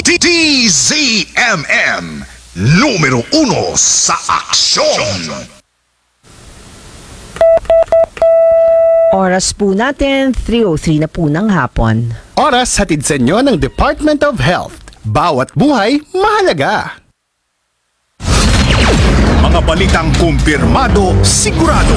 DZMM, numero 1 sa aksyon. Oras po natin, 3:03 na po ng hapon. Oras hatid sa inyo ng Department of Health. Bawat buhay, mahalaga. Mga balitang kumpirmado, sigurado.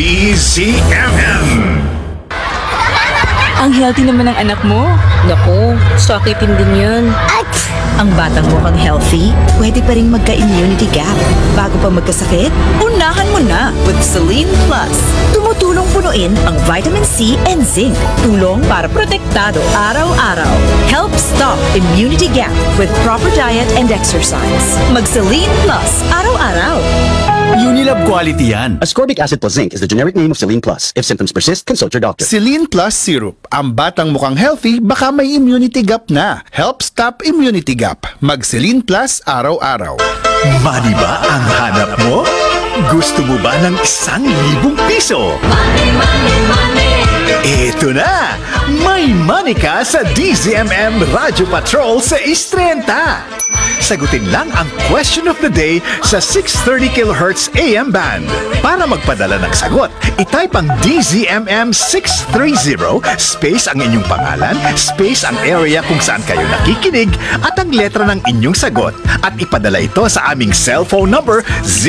DZMM. Ang healthy naman ng anak mo. Naku, sakitin din yan. Ang batang mukhang healthy, pwede pa rin magka-immunity gap. Bago pa magkasakit, unahan mo na with Celine Plus. Tumutulong punuin ang vitamin C and zinc. Tulong para protektado araw-araw. Help stop immunity gap with proper diet and exercise. Mag-Celine Plus araw-araw. Unilab quality yan. Ascorbic acid plus zinc is the generic name of Celine Plus. If symptoms persist, consult your doctor. Celine Plus Syrup. Ang batang mukhang healthy, baka may immunity gap na. Help stop immunity gap. Mag Celine Plus araw-araw. Money ba ang hanap mo? Gusto mo ba ng 1,000 piso? Money, money, money. Eto na! May money ka sa DZMM Radyo Patrol sa Istrenta. Sagutin lang ang question of the day sa 630 kHz AM band. Para magpadala ng sagot, itype ang DZMM 630, space ang inyong pangalan, space ang area kung saan kayo nakikinig, at ang letra ng inyong sagot. At ipadala ito sa aming cellphone number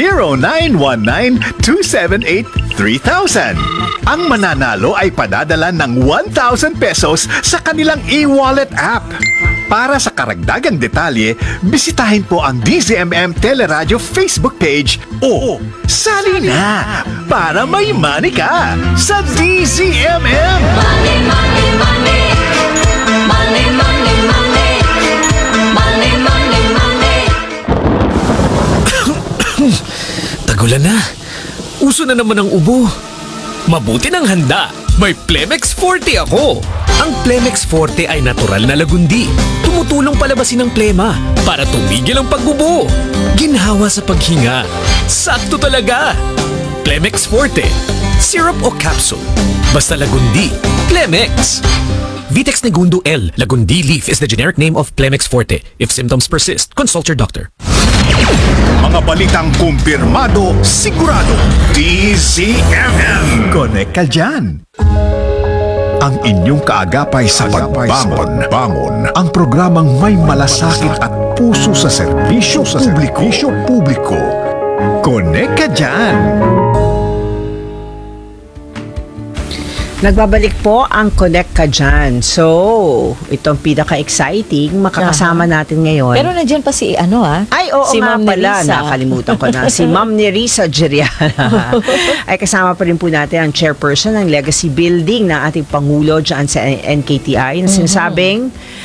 0919-278-3000. Ang mananalo ay padadala ng 1,000 pesos sa kanilang e-wallet app. Para sa karagdagang detalye, bisitahin po ang DZMM Teleradio Facebook page o sali na para may money ka sa DZMM! Money, money, money. Money, money, money. Money, money, money. Tagulan na. Uso na naman ang ubo. Mabuti ng handa. May Plemex Forte ako. Ang Plemex Forte ay natural na lagundi. Tumutulong palabasin ang plema para tumigil ang pag-ubo. Ginhawa sa paghinga. Sakto talaga. Plemex Forte. Syrup o capsule. Basta lagundi. Plemex. Vitex Negundo L. Lagundi leaf is the generic name of Plemex Forte. If symptoms persist, consult your doctor. Mga balitang kumpirmado, sigurado. DZMM. Connect ka dyan! Ang inyong kaagapay sa pagbangon. Ang programang may malasakit at puso sa serbisyo publiko. Connect ka dyan! Nagbabalik po ang Connect Ka Dyan. So, itong pinaka-exciting, makakasama natin ngayon. Pero nandiyan pa si Ay, oo si nga Ma'am pala, Nerissa. nakalimutan ko na. Si Ma'am Nerissa Geriana. Ay kasama pa rin po natin ang chairperson ng Legacy Building na ating Pangulo dyan sa NKTI na sinasabing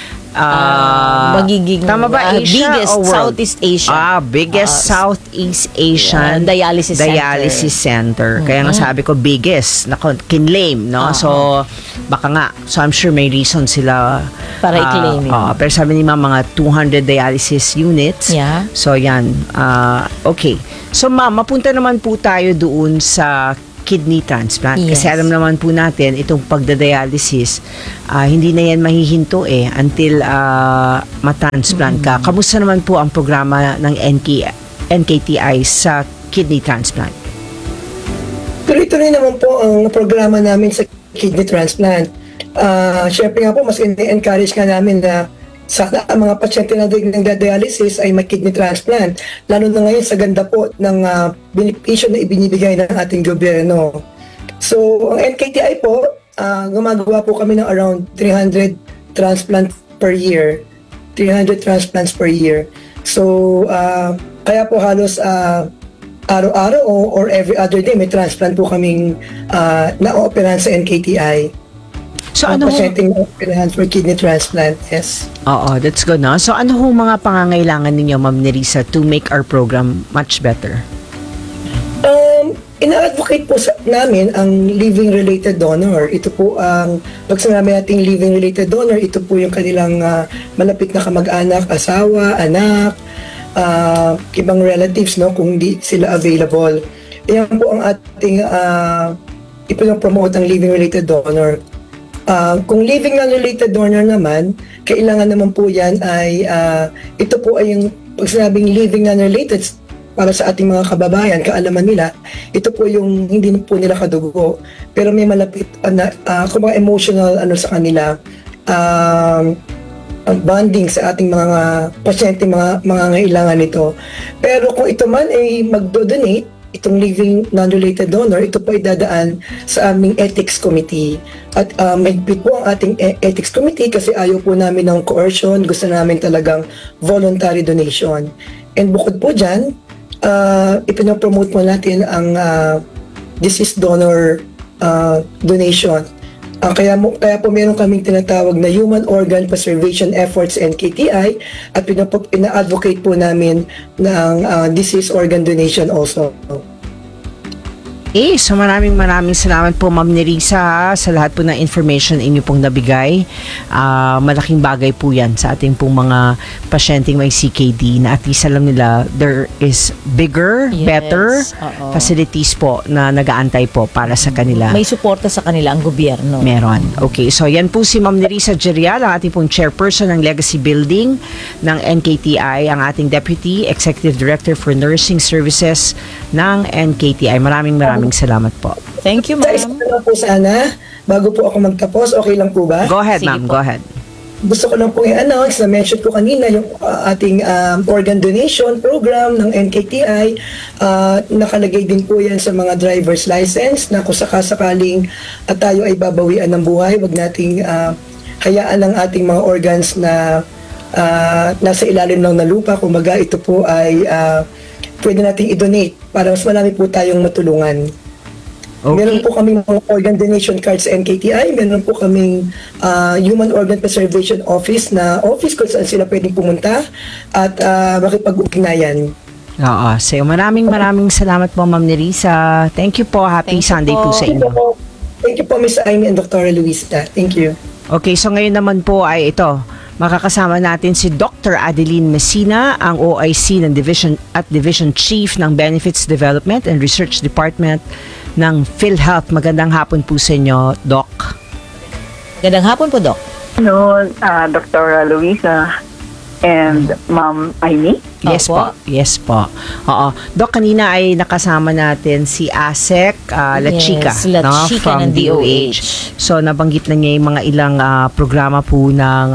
magiging tama ba, Asia biggest o world? Southeast Asia. Biggest Southeast Asian dialysis center. Kaya nga sabi ko biggest, kinlame, no? So, baka nga. So, I'm sure may reason sila Para i-claim yun. pero sabi ni Ma'am, mga 200 dialysis units. Yeah. So, yan. Okay. So, Ma'am, mapunta naman po tayo doon sa kidney transplant. Yes. Kasi alam naman po natin, itong pagdadialysis, hindi na yan mahihinto until matransplant ka. Kamusta naman po ang programa ng NKTI sa kidney transplant? Tuloy-tuloy naman po ang programa namin sa kidney transplant. Siyempre nga po, mas encourage ka namin na sana ang mga pasyente na nagda-dialysis ay may kidney transplant. Lalo na ngayon sa ganda po ng benepisyo na ibinibigay ng ating gobyerno. So, ang NKTI po, gumagawa po kami ng around 300 transplant per year. 300 transplants per year. So, kaya po halos araw-araw or every other day may transplant po kaming na-operahan sa NKTI. So, Ang pasyenteng operahan for kidney transplant, yes. Oo, that's good, no? So, ano ho mga pangangailangan ninyo, Ma'am Nerissa, to make our program much better? Ina-advocate po namin ang living-related donor. Ito po ang, pag sinabi nating living-related donor, ito po yung kanilang malapit na kamag-anak, asawa, anak, ibang relatives, no, kung hindi sila available. Yan po ang ating, ito yung promote ang living-related donor. Kung living non-related donor naman, kailangan naman po yan ay, ito po ay yung pag sinabing living non-related, para sa ating mga kababayan, kaalaman nila, ito po yung hindi po nila kadugo, pero may malapit kung mga emotional sa kanila, bonding sa ating mga pasyente, mga ngailangan nito. Pero kung ito man ay magdo-donate, itong living non-related donor, ito po ay dadaan sa aming ethics committee. At mahigpit po ang ating ethics committee kasi ayaw po namin ng coercion, gusto namin talagang voluntary donation. And bukod po dyan, ipinopromote po natin ang deceased donor donation. Kaya po meron kaming tinatawag na Human Organ Preservation Efforts NKTI at pina-advocate po namin ng deceased organ donation also. So maraming salamat po Ma'am Nerissa sa lahat po ng information inyo pong nabigay. Malaking bagay po yan sa ating pong mga pasyenteng may CKD na at least alam nila there is bigger, better facilities po na nag-aantay po para sa kanila. May suporta sa kanila ang gobyerno. Meron. Okay, so yan po si Ma'am Nerissa Gerial, ang ating pong chairperson ng Legacy Building ng NKTI, ang ating Deputy Executive Director for Nursing Services ng NKTI. Maraming salamat po. Thank you, Sa isa ma'am. lang po sana, bago po ako magtapos, okay lang po ba? Go ahead, Sige ma'am. po. Go ahead. Gusto ko lang po i-announce na mention ko kanina yung ating organ donation program ng NKTI. Nakalagay din po yan sa mga driver's license na kung sakasakaling tayo ay babawian ng buhay, wag nating hayaan ang ating mga organs na nasa ilalim ng lupa. Kumbaga ito po ay pwede nating i-donate para mas marami po tayong matulungan. Okay. Meron po kaming mga organ donation cards sa NKTI, meron po kaming Human Organ Preservation Office na office kung saan sila pwedeng pumunta at makipag-ugnayan. Oo. So maraming salamat po Ma'am Nerissa. Thank you po. Happy Thank you Sunday po po. sa inyo. Thank you po, Miss Amy and Dr. Luisa. Thank you. Okay, so ngayon naman po ay ito. Makakasama natin si Dr. Adeline Messina, ang OIC ng Division Chief ng Benefits Development and Research Department ng PhilHealth. Magandang hapon po sa inyo, Doc. Gandang hapon po, Doc. Dr. Luisa and Ma'am Amy. Yes po. Yes po. Oo. Doc, kanina ay nakasama natin si ASEC La Chica, Yes, La Chica ng DOH. So, nabanggit na niya yung mga ilang programa po ng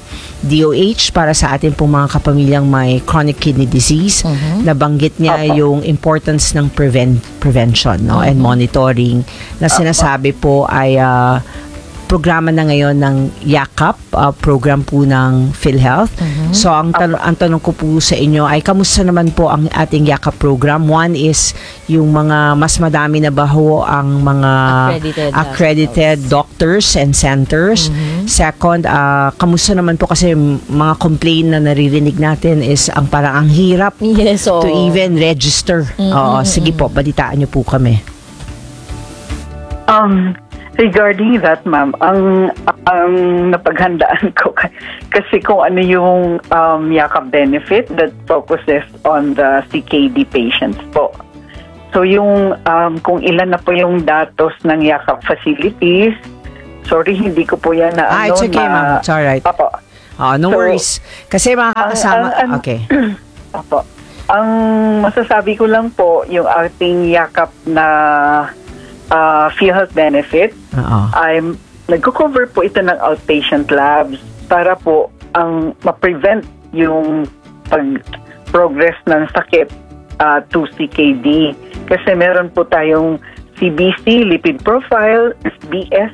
DOH para sa atin pong mga kapamilyang may chronic kidney disease. Nabanggit niya yung importance ng prevention and monitoring na sinasabi po ay programa na ngayon ng YAKAP, program po ng PhilHealth. So, ang tanong ko po sa inyo ay, kamusta naman po ang ating YAKAP program? One is, yung mga mas madami na baho ang mga accredited doctors and centers. Second, kamusta naman po kasi mga complaint na naririnig natin is parang ang hirap to even register. Sige po, balitaan niyo po kami. Regarding that, ma'am, ang napaghandaan ko kasi kung ano yung YAKAP benefit that focuses on the CKD patients po. So yung kung ilan na po yung datos ng YAKAP facilities, sorry, hindi ko po yan na It's okay, ma'am. It's alright. Opo. No worries. Kasi makakasama. Okay. Opo. Ang masasabi ko lang po, yung ating YAKAP na PhilHealth benefit, nagko-cover po ito ng outpatient labs para po ang ma-prevent yung pag-progress ng sakit to CKD. Kasi meron po tayong CBC, lipid profile, SBS,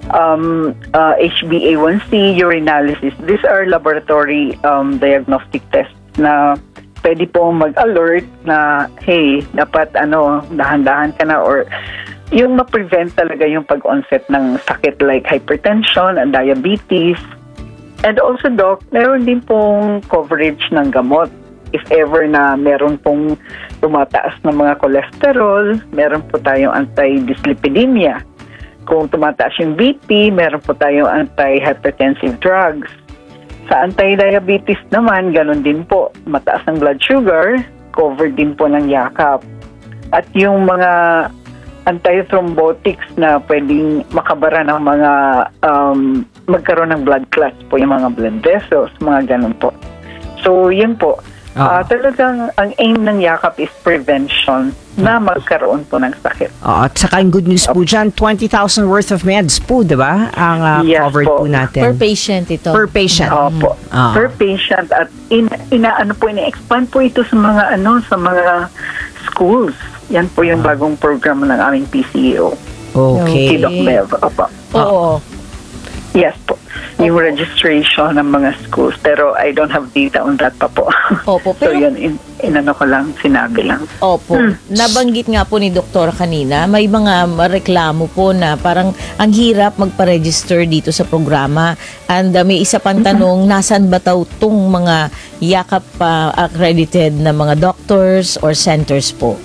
HbA1c, urinalysis. These are laboratory diagnostic tests na pwede po mag-alert na, hey, dapat dahan-dahan ka na, or yung ma-prevent talaga yung pag-onset ng sakit like hypertension and diabetes. And also, Doc, meron din pong coverage ng gamot. If ever na meron pong tumataas na mga cholesterol, meron po tayong anti-dyslipidemia. Kung tumataas yung BP, meron po tayong anti-hypertensive drugs. Sa anti-diabetes naman, ganun din po. Mataas ang blood sugar, covered din po ng YAKAP. At yung mga antithrombotics na pwedeng makabara ng mga magkaroon ng blood clots po, yung mga blood vessels, mga ganun po. So, yun po. Talagang ang aim ng yakap is prevention na magkaroon po ng sakit. At saka yung good news po dyan, 20,000 worth of meds po, di ba? Ang Yes covered po natin. Per patient ito. Per patient. Opo. Per patient at ina-expand po ito sa mga sa mga schools. Yan po yung bagong program ng aming PCEO. Okay. Si Doc Bev. Opo. Oo. Yes po. Yung registration ng mga schools. Pero I don't have data on that pa po. Opo. So Pero, yun, inano ko lang, sinabi lang. opo. Nabanggit nga po ni Doktor kanina, may mga reklamo po na parang ang hirap magpa-register dito sa programa. And may isa pang tanong, nasan ba daw tong mga yakap accredited na mga doctors or centers po?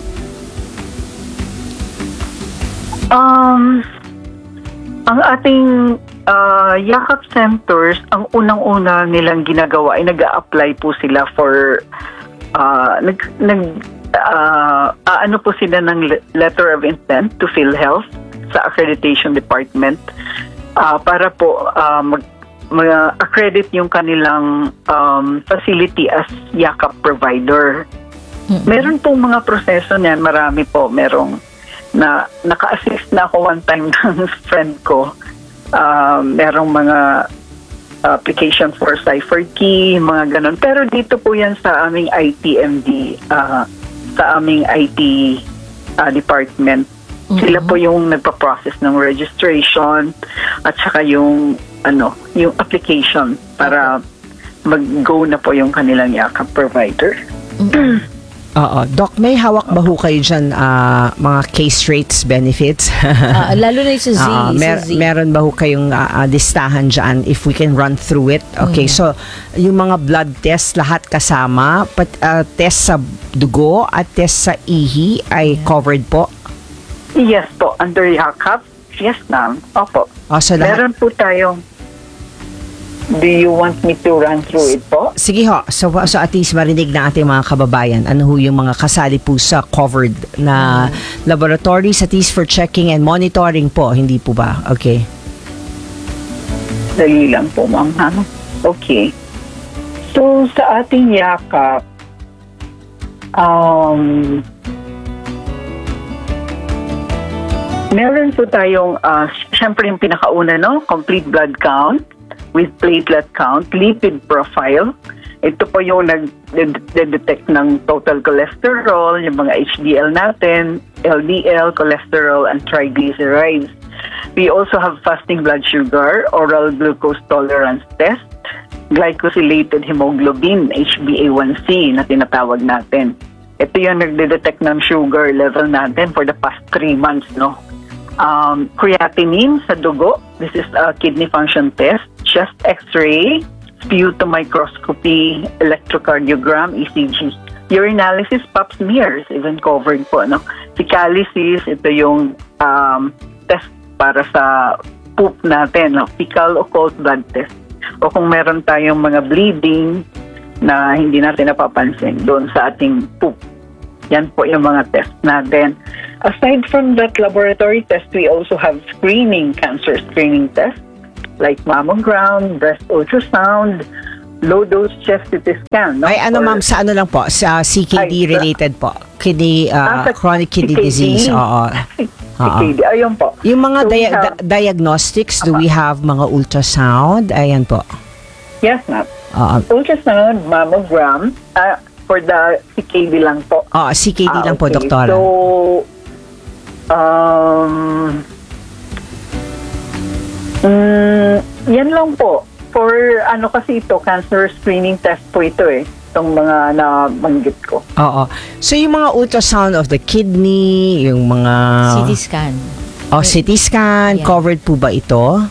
Ang ating yakap centers, ang unang-una nilang ginagawa ay nag-a-apply po sila for ano po sila ng letter of intent to PhilHealth sa accreditation department para po mag-accredit yung kanilang facility as yakap provider. Meron pong mga proseso niyan, marami po. Merong na naka-assist na ako one time ng friend ko. Merong mga application for cipher key, mga ganon. Pero dito po yan sa aming ITMD, sa aming IT department. Sila po yung nagpa-process ng registration at saka yung yung application para mag-go na po yung kanilang yakap provider. Oo. Doc, may hawak ba ho kayo dyan mga case rates benefits? Lalo na yung sa Z. Meron ba ho kayong listahan dyan if we can run through it? Okay, so yung mga blood test lahat kasama, test sa dugo at test sa ihi ay covered po? Yes po, under yakap. Yes ma'am. Opo. So meron po tayong. Do you want me to run through it po? Sige ho. So at least marinig na ating mga kababayan. Ano ho yung mga kasali po sa covered na laboratories at least for checking and monitoring po. Hindi po ba? Okay. Dali lang po ma'am. Okay. So sa ating yakap, meron po tayong, syempre yung pinakauna, complete blood count with platelet count, lipid profile. Ito po yung nag-detect ng total cholesterol, yung mga HDL natin, LDL, cholesterol, and triglycerides. We also have fasting blood sugar, oral glucose tolerance test, glycosylated hemoglobin, HbA1c na tinatawag natin. Ito yung nagde-detect ng sugar level natin for the past 3 months, creatinine sa dugo. This is a kidney function test. Chest X-ray, sputum microscopy, electrocardiogram, ECG. Urinalysis, pap smears, even covered po. Fecalysis, ito yung test para sa poop natin. Fecal occult blood test. O kung meron tayong mga bleeding na hindi natin napapansin doon sa ating poop. Yan po yung mga test natin. Aside from that laboratory test, we also have cancer screening test like mammogram, breast ultrasound, low-dose chest CT scan. Ay ma'am, sa ano lang po? Sa CKD related po. Chronic kidney disease. Oo. CKD, ayun po. Yung mga diagnostics, do we have mga ultrasound? Ayan po. Yes, ma'am. Ultrasound, mammogram, for the CKD lang po. CKD lang po, doktora. So, yan lang po. For kasi ito, cancer screening test po ito itong mga nabanggit ko. Oo. So yung mga ultrasound of the kidney, yung mga CT scan. CT scan, Yeah. covered po ba ito?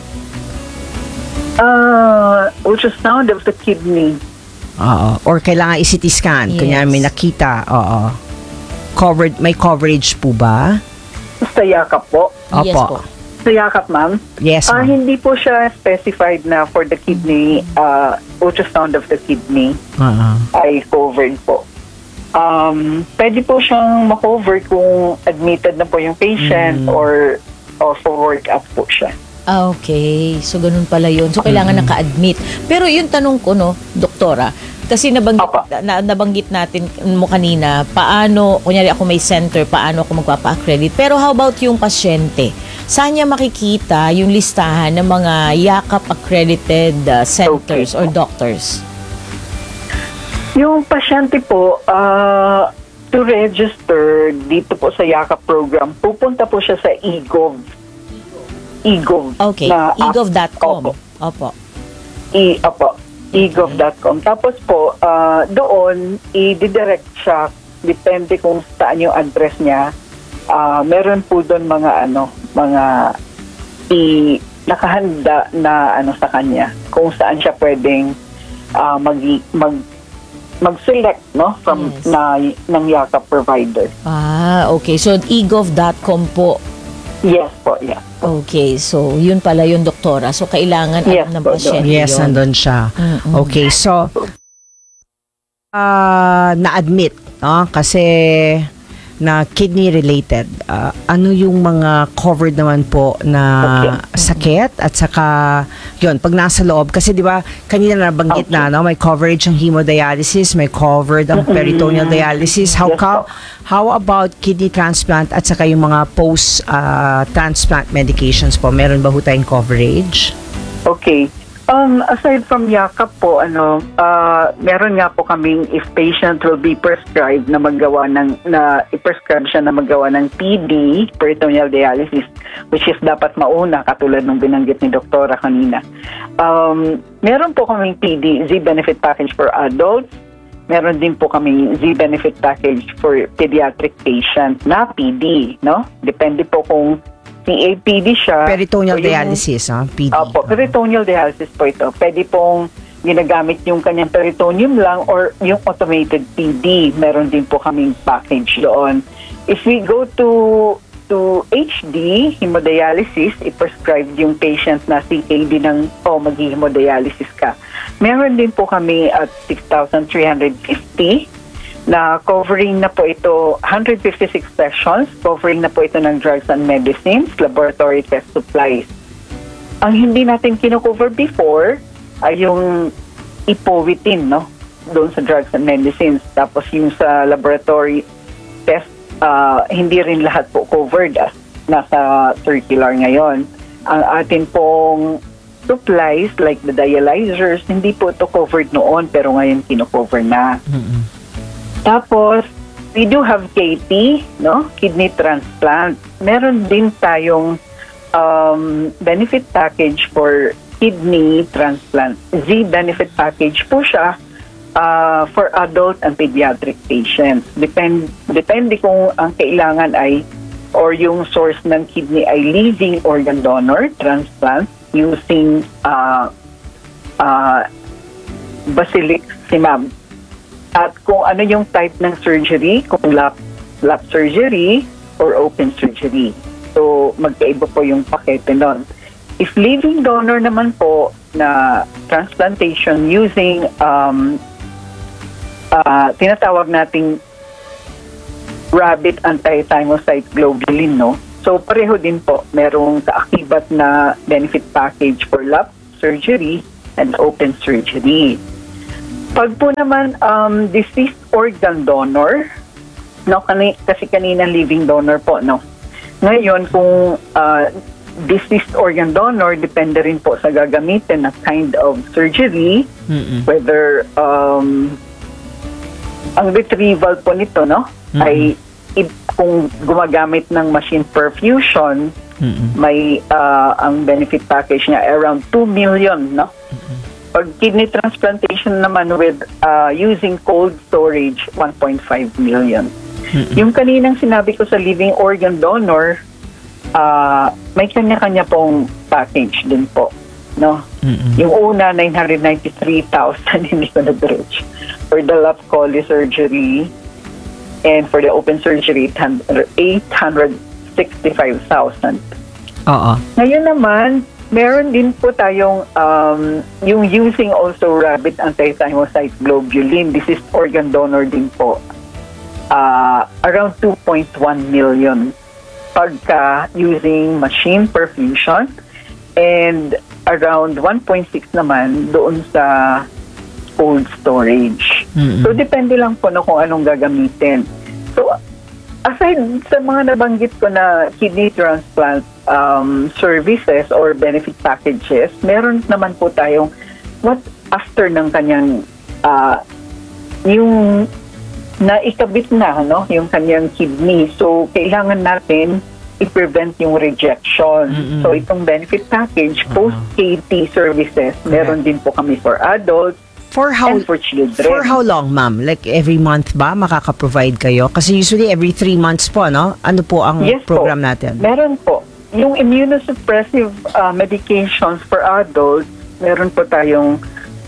Ultrasound of the kidney. Oo. Or kailangan i-CT scan? Yes. Kunya may nakita. Oo. Covered, may coverage po ba? Sa yakap po. Opo. Yes po. Sa yakap, ma'am? Yes, ma'am. Hindi po siya specified na for the kidney, ultrasound of the kidney ay covered po. pwede po siyang makover kung admitted na po yung patient or for work-up po siya. Okay, so ganun pala yun. So kailangan naka-admit. Pero yung tanong ko, no, doktora, kasi nabanggit natin mo kanina, paano, kunyari ako may center, paano ako magpapa-accredit. Pero how about yung pasyente? Saan niya makikita yung listahan ng mga YACAP accredited centers or doctors? Yung pasyente po, to register dito po sa YACAP program, pupunta po siya sa eGov. Okay, egov.com. Opo. egov.com. Tapos po, doon, i-direct siya, depende kung saan yung address niya. Meron po doon mga nakahanda na sa kanya, kung saan siya pwedeng mag-select, no, from ng YACAP provider. Okay. So, egov.com po. Yes po, yeah. Okay, so yun pala yung doktora. So kailangan ng pasyente Yes, yun. nandun siya. Okay, so na-admit, no? Kasi na kidney related. Ano yung mga covered naman po na sakit at saka yun, pag nasa loob, kasi di ba kanina nabanggit na, no, may coverage ang hemodialysis, may covered ang peritoneal dialysis. How about kidney transplant at saka yung mga post transplant medications po? Meron ba ho tayong coverage? Okay. Aside from YACAP po, meron nga po kaming if patient will be prescribed na i-prescribe siya na magawa ng PD, peritoneal dialysis, which is dapat mauna, katulad ng binanggit ni Doktora kanina. Meron po kaming PD, Z-benefit package for adults. Meron din po kaming Z-benefit package for pediatric patients na PD, no? Depende po kung CAPD siya. Peritoneal dialysis, PD. Opo, peritoneal dialysis po ito. Pwede pong ginagamit yung kanyang peritoneum lang or yung automated PD. Meron din po kaming package doon. If we go to HD, hemodialysis, i-prescribe yung patient na CKD mag-hemodialysis ka. Meron din po kami at 6,350 na covering na po ito 156 sessions, covering na po ito ng drugs and medicines, laboratory test supplies. Ang hindi natin kino-cover before ay yung ipovitin, no? Doon sa drugs and medicines. Tapos yung sa laboratory test, hindi rin lahat po covered as nasa circular ngayon. Ang atin pong supplies like the dialyzers, hindi po ito covered noon pero ngayon kino-cover na. Tapos, we do have KT, no? Kidney transplant. Meron din tayong benefit package for kidney transplant. Z-benefit package po siya for adult and pediatric patients. Depende kung ang kailangan ay or yung source ng kidney ay living organ donor transplant using basiliximab. At kung ano yung type ng surgery, kung lap surgery or open surgery. So, magkaiba po yung pakete nun. If living donor naman po na transplantation using tinatawag nating rabbit anti-thymocyte globulin, no? So, pareho din po. Merong sa akibat na benefit package for lap surgery and open surgery. Pag po naman deceased organ donor, no, kasi kanina living donor po, no. Ngayon kung deceased organ donor, depende rin po sa gagamitin na kind of surgery, whether ang retrieval po nito, no, ay kung gumagamit ng machine perfusion, may ang benefit package niya around 2 million, no. Pag kidney transplantation naman with using cold storage, 1.5 million. Yung kaninang sinabi ko sa living organ donor, may kanya-kanya pong package din po, no? Yung una 993,000 hindi ko na-bridge for the lap chole surgery, and for the open surgery 865,000. Ngayon naman meron din po tayong yung using also rabbit anti-thymocyte globulin. This is organ donor din po. around 2.1 million pagka using machine perfusion, and around 1.6 naman doon sa cold storage. So depende lang po na kung anong gagamitin. So aside sa mga nabanggit ko na kidney transplant services or benefit packages, meron naman po tayong what after ng kanyang yung naikabit na, no, yung kanyang kidney. So, kailangan natin i-prevent yung rejection. So, itong benefit package, post-KT services, meron din po kami for adults and for children. For how long, ma'am? Like every month ba makaka-provide kayo? Kasi usually every 3 months po, no? Ano po ang program natin? Meron po. Yung immunosuppressive medications for adults, meron po tayong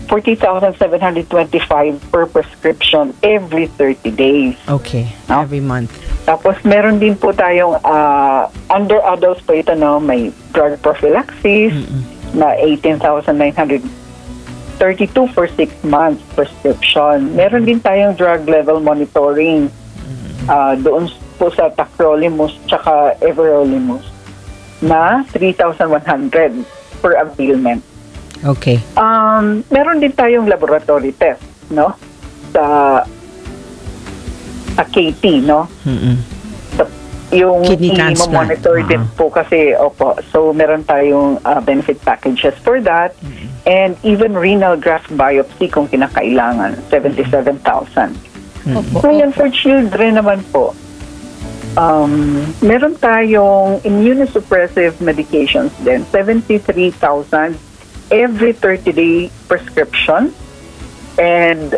40,725 per prescription every 30 days. Okay, every month. Tapos meron din po tayong under adults po ito, no, may drug prophylaxis na 18,932 for 6 months prescription. Meron din tayong drug level monitoring doon po sa tacrolimus tsaka everolimus na 3,100 per availment. Okay. Meron din tayong laboratory test, no? Sa KT, no? Yung kidney transplant. monitor din po kasi, opo. So, meron tayong benefit packages for that. And even renal graft biopsy kung kinakailangan, 77,000. Ngayon, for children naman po, meron tayong immunosuppressive medications din, 73,000 every 30-day prescription, and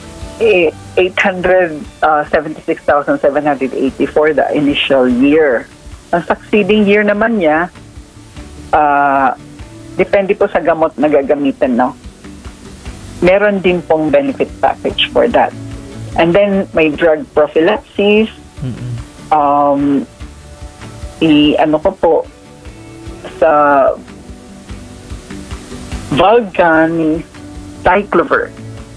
876,780 for the initial year. Ang succeeding year naman niya, depende po sa gamot na gagamitin, no? Meron din pong benefit package for that. And then, may drug prophylaxis, ano ko po, sa Valgan Cyclover,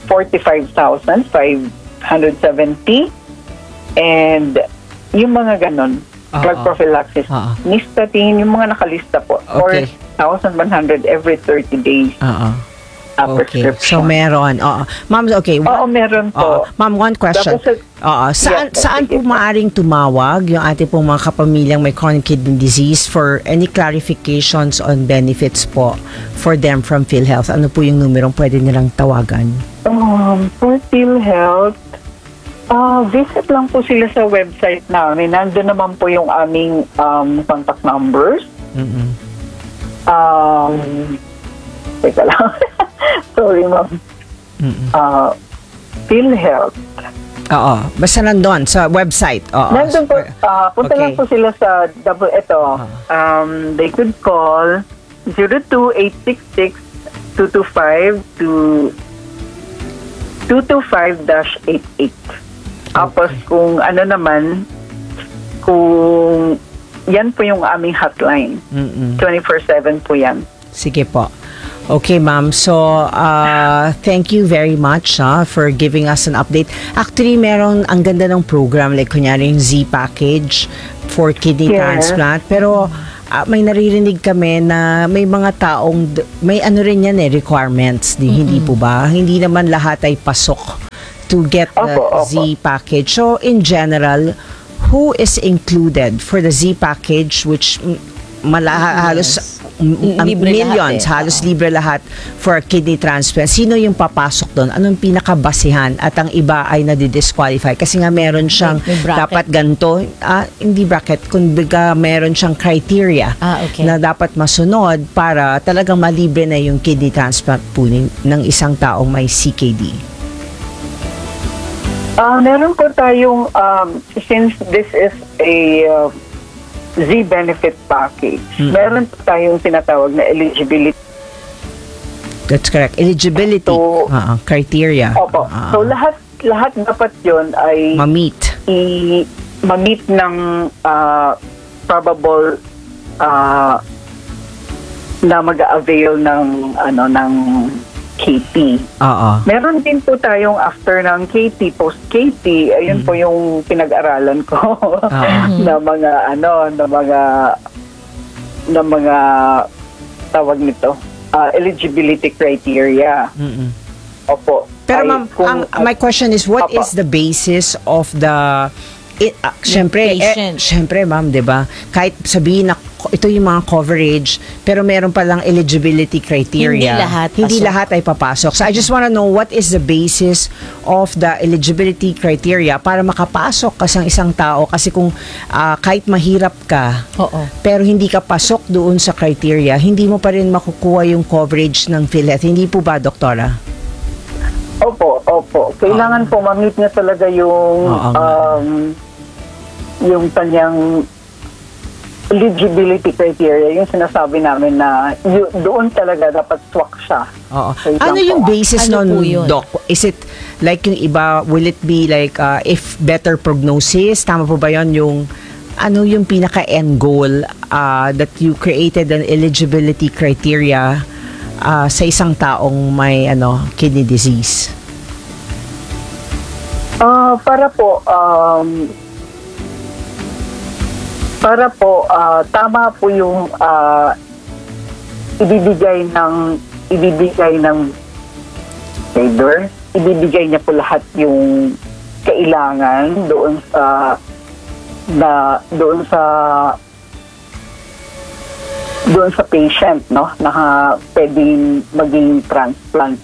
45,570, and yung mga ganon, drug prophylaxis, Nystatin, yung mga nakalista po, 4,100 every 30 days. Okay. So meron. Ma'am, okay. Meron po. Ma'am, one question. Saan po maaring tumawag yung ating pong mga kapamilyang may chronic kidney disease for any clarifications on benefits po for them from PhilHealth? Ano po yung numerong pwede nilang tawagan? For PhilHealth, visit lang po sila sa website namin. Nandun naman po yung aming contact numbers. Teka lang. Sorry, ma'am. PhilHealth. Basta nandun sa website. Nandun po, punta lang po sila sa they could call 02866-225-225-88. Tapos kung ano naman, kung yan po yung aming hotline. 24/7 po yan. Sige po. Okay, ma'am. So, thank you very much for giving us an update. Actually, meron ang ganda ng program, like kunyari yung Z package for kidney transplant. Pero, may naririnig kami na may mga taong, may ano rin yan requirements. Hindi po ba? Hindi naman lahat ay pasok to get the Z package. So, in general, who is included for the Z package, which halos millions, halos libre lahat for kidney transplant? Sino yung papasok doon? Anong pinakabasihan? At ang iba ay nadidisqualify kasi nga meron siyang dapat ganito, hindi bracket, kumbaga meron siyang criteria na dapat masunod para talagang malibre na yung kidney transplant po ng isang taong may CKD. Meron po tayong since this is a Z benefit package. Meron po tayong tinatawag na eligibility. That's correct. Eligibility criteria. Opo. So lahat dapat 'yon ay ma-meet. Ma-meet ng probable na mag-avail ng ng KT. Oo. Meron din po tayong after ng KT, post-KT, ayun po yung pinag-aralan ko na mga tawag nito, eligibility criteria. Opo. Pero ma'am, my question is, what is the basis of the Siyempre, ma'am, 'di ba? Kahit sabihin na ito yung mga coverage, pero meron pa lang eligibility criteria. Hindi lahat ay papasok. So I just want to know what is the basis of the eligibility criteria para makapasok ka sa isang tao, kasi kung kahit mahirap ka, pero hindi ka pasok doon sa criteria, hindi mo pa rin makukuha yung coverage ng PhilHealth. Hindi po ba, doktora? Opo. Kailangan po ma-meet niya talaga yung kanyang eligibility criteria, yung sinasabi namin na doon talaga dapat swak siya. Ano yung basis nun, Doc? Is it like yung iba, will it be like if better prognosis? Tama po ba yun? Yung ano yung pinaka-end goal that you created an eligibility criteria sa isang taong may kidney disease? Para po tama po yung ibibigay ng trader, ibibigay niya po lahat yung kailangan doon sa patient, no, na pwedeng maging transplant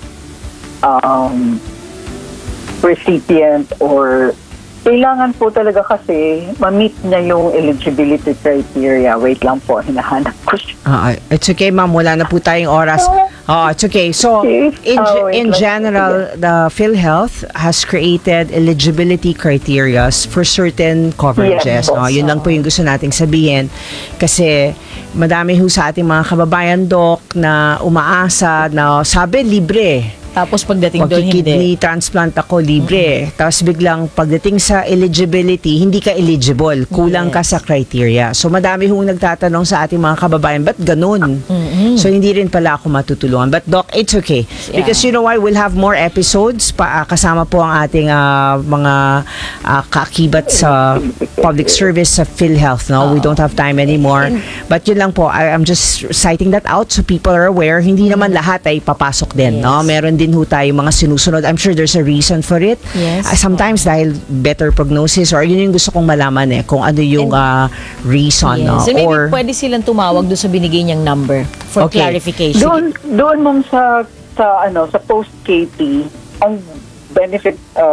recipient, or kailangan po talaga kasi ma-meet niya yung eligibility criteria. Wait lang po, hinahanap ko siya. It's okay, ma'am. Wala na po tayong oras. It's okay. So, in general, the PhilHealth has created eligibility criteria for certain coverages. Yes, Yun lang po yung gusto nating sabihin. Kasi madami ho sa ating mga kababayan, Doc, na umaasa na sabi libre. Tapos pagdating doon, hindi. Kidney transplant ako, libre. Tapos biglang pagdating sa eligibility, hindi ka eligible. Kulang ka sa criteria. So madami hong nagtatanong sa ating mga kababayan, ba't ganun? So hindi rin pala ako matutulungan. But Doc, it's okay. Because you know why? We'll have more episodes. Kasama po ang ating mga kaakibat sa public service sa PhilHealth. No? We don't have time anymore. But yun lang po, I'm just citing that out so people are aware. Hindi naman lahat ay papasok din. No? Meron din ho tayo mga sinusunod. I'm sure there's a reason for it. Sometimes dahil better prognosis, or yun yung gusto kong malaman kung ano yung reason. No? So maybe pwede silang tumawag doon sa binigay niyang number for clarification. Doon ma'am sa post-KT, ang benefit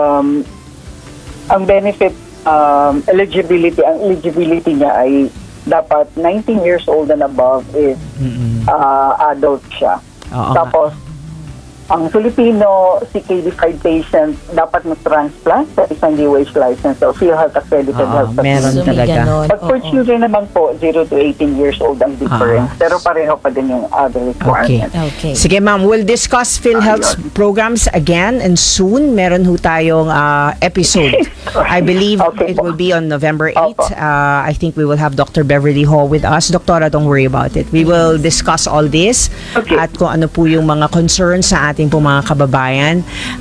eligibility niya ay dapat 19 years old and above is adult siya. Tapos ang Filipino CKD5 patient dapat mag-transplant sa isang DOH license o PhilHealth accredited health meron talaga. But for children naman po, 0 to 18 years old ang difference. Pero pareho pa din yung other requirements. Okay. Sige ma'am, we'll discuss PhilHealth's programs again, and soon meron ho tayong episode. I believe it will be on November 8. I think we will have Dr. Beverly Ho with us. Doktora, don't worry about it. We will discuss all this at kung ano po yung mga concerns sa ating po mga kababayan.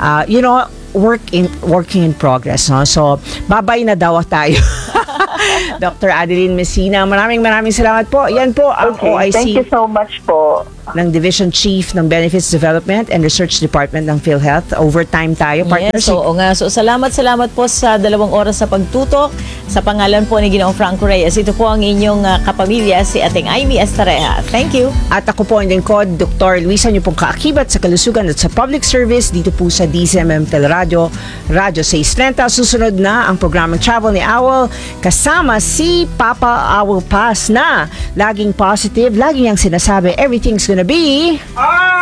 Working in progress. No? So, babay na daw tayo. Dr. Adeline Messina, maraming salamat po. Yan po ang OIC. Thank you so much po. Ng Division Chief ng Benefits Development and Research Department ng PhilHealth. Overtime tayo, partnership. Yes, oo nga. So, salamat po sa 2 oras sa pagtutok. Sa pangalan po ni Ginoong Franco Reyes, ito po ang inyong kapamilya, si Ating Amy Estareja. Thank you. At ako po ang lingkod, Dr. Luisa, niyo pong kaakibat sa kalusugan at sa public service dito po sa DZMM Teleradio, Radyo 630. Susunod na ang programang Travel ni Owl kasama si Papa Owl Pass na laging positive, laging ang sinasabi, everything's gonna be